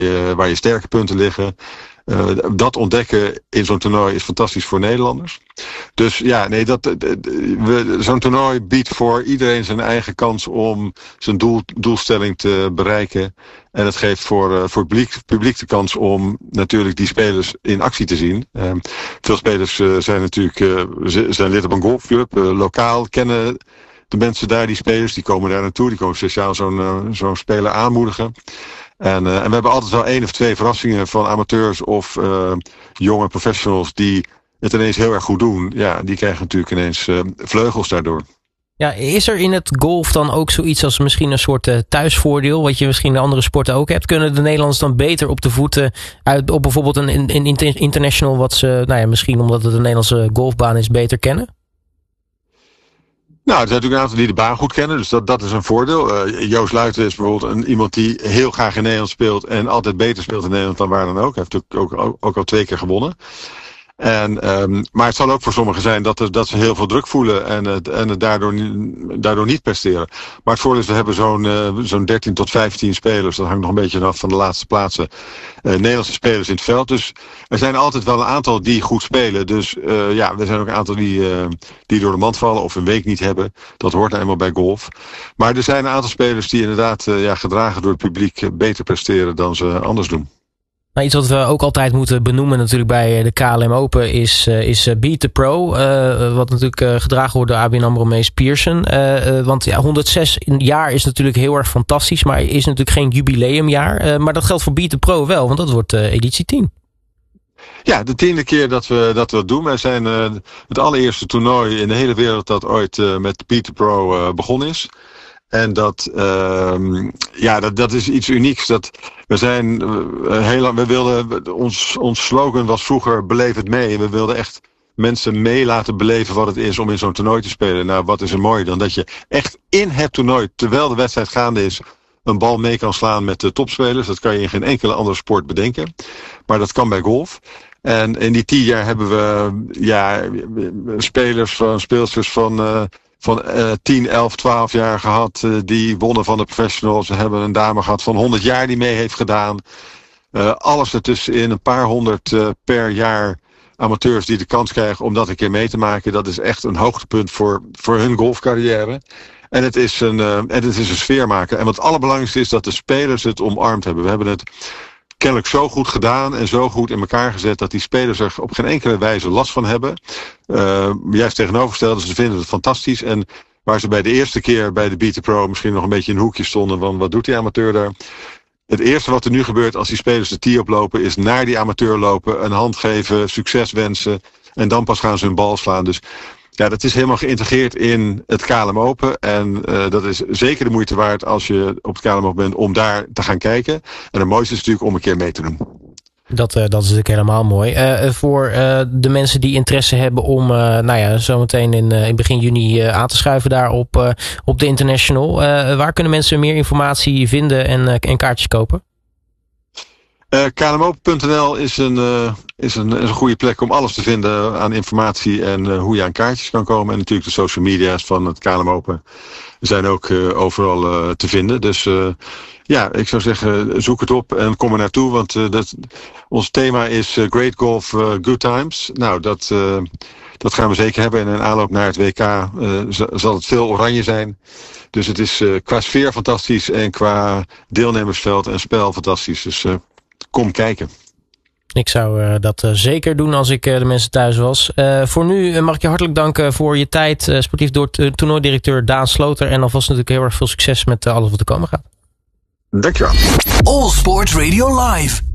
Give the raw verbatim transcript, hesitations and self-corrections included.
je, waar je sterke punten liggen. Uh, dat ontdekken in zo'n toernooi is fantastisch voor Nederlanders. Dus ja, nee, dat, we, zo'n toernooi biedt voor iedereen zijn eigen kans om zijn doel, doelstelling te bereiken. En het geeft voor, uh, voor het publiek, publiek de kans om natuurlijk die spelers in actie te zien. Uh, veel spelers uh, zijn natuurlijk uh, zijn lid op een golfclub, uh, lokaal, kennen de mensen daar, die spelers, die komen daar naartoe, die komen speciaal zo'n, uh, zo'n speler aanmoedigen. En, uh, en we hebben altijd wel één of twee verrassingen van amateurs of uh, jonge professionals die het ineens heel erg goed doen. Ja, die krijgen natuurlijk ineens uh, vleugels daardoor. Ja, is er in het golf dan ook zoiets als misschien een soort uh, thuisvoordeel, wat je misschien in andere sporten ook hebt? Kunnen de Nederlanders dan beter op de voeten uit op bijvoorbeeld een, een, een international, wat ze, nou ja, misschien omdat het een Nederlandse golfbaan is, beter kennen? Nou, er zijn natuurlijk een aantal die de baan goed kennen, dus dat, dat is een voordeel. Uh, Joost Luiten is bijvoorbeeld een, iemand die heel graag in Nederland speelt en altijd beter speelt in Nederland dan waar dan ook. Hij heeft natuurlijk ook, ook, ook al twee keer gewonnen. En, um, maar het zal ook voor sommigen zijn dat, er, dat ze heel veel druk voelen en het, en het daardoor, daardoor niet presteren. Maar het voordeel is, we hebben zo'n, uh, zo'n dertien tot vijftien spelers. Dat hangt nog een beetje af van de laatste plaatsen. Uh, Nederlandse spelers in het veld. Dus er zijn altijd wel een aantal die goed spelen. Dus uh, ja, er zijn ook een aantal die, uh, die door de mand vallen of een week niet hebben. Dat hoort nou eenmaal bij golf. Maar er zijn een aantal spelers die inderdaad uh, ja, gedragen door het publiek beter presteren dan ze anders doen. Nou, iets wat we ook altijd moeten benoemen natuurlijk bij de K L M Open is, uh, is uh, Beat the Pro. Uh, wat natuurlijk uh, gedragen wordt door A B N AMRO Mees Pierson. Uh, uh, want ja, honderdzes jaar is natuurlijk heel erg fantastisch. Maar is natuurlijk geen jubileumjaar. Uh, maar dat geldt voor Beat the Pro wel, want dat wordt uh, editie tien. Ja, de tiende keer dat we dat, we dat doen. Wij zijn uh, het allereerste toernooi in de hele wereld dat ooit uh, met Beat the Pro uh, begonnen is. En dat, uh, ja, dat, dat is iets unieks. Dat, we zijn uh, heel lang, we wilden, ons, ons slogan was vroeger beleef het mee. We wilden echt mensen mee laten beleven wat het is om in zo'n toernooi te spelen. Nou, wat is er mooi dan dat je echt in het toernooi, terwijl de wedstrijd gaande is, een bal mee kan slaan met de topspelers. Dat kan je in geen enkele andere sport bedenken. Maar dat kan bij golf. En in die tien jaar hebben we ja, spelers van, speelsters van... Uh, van uh, tien, elf, twaalf jaar gehad. Uh, die wonnen van de professionals. We hebben een dame gehad van honderd jaar die mee heeft gedaan. Uh, alles ertussenin. Een paar honderd uh, per jaar amateurs die de kans krijgen om dat een keer mee te maken. Dat is echt een hoogtepunt voor, voor hun golfcarrière. En het is een, uh, en het is een sfeermaker. En wat het allerbelangrijkste is dat de spelers het omarmd hebben. We hebben het kennelijk zo goed gedaan en zo goed in elkaar gezet dat die spelers er op geen enkele wijze last van hebben. Uh, juist tegenovergesteld, dus ze vinden het fantastisch. En waar ze bij de eerste keer bij de Beat the Pro misschien nog een beetje in een hoekje stonden van wat doet die amateur daar. Het eerste wat er nu gebeurt als die spelers de tee oplopen is naar die amateur lopen, een hand geven, succes wensen en dan pas gaan ze hun bal slaan. Dus ja, dat is helemaal geïntegreerd in het K L M Open. En uh, dat is zeker de moeite waard als je op het K L M Open bent om daar te gaan kijken. En het mooiste is natuurlijk om een keer mee te doen. Dat, uh, dat is natuurlijk helemaal mooi. Uh, voor uh, de mensen die interesse hebben om uh, nou ja, zometeen in, uh, in begin juni uh, aan te schuiven daar op, uh, op de International. Uh, waar kunnen mensen meer informatie vinden en, uh, en kaartjes kopen? Uh, K L M Open punt N L is een, uh, is, een, is een goede plek om alles te vinden aan informatie en uh, hoe je aan kaartjes kan komen. En natuurlijk de social media's van het K L M Open zijn ook uh, overal uh, te vinden. Dus uh, ja, ik zou zeggen, zoek het op en kom er naartoe. Want uh, dat, ons thema is uh, Great Golf, uh, Good Times. Nou, dat, uh, dat gaan we zeker hebben. En in aanloop naar het W K uh, zal het veel oranje zijn. Dus het is uh, qua sfeer fantastisch en qua deelnemersveld en spel fantastisch. Dus uh, kom kijken. Ik zou uh, dat uh, zeker doen als ik uh, de mensen thuis was. Uh, voor nu uh, mag ik je hartelijk danken voor je tijd. Uh, sportief door uh, toernooidirecteur Daan Sloter. En alvast natuurlijk heel erg veel succes met uh, alles wat er komen gaat. Dankjewel. All Sports Radio Live.